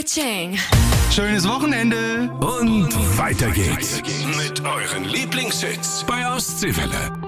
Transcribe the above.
Ka-ching. Schönes Wochenende. Und weiter geht's. Mit euren Lieblingshits bei Ostseewelle.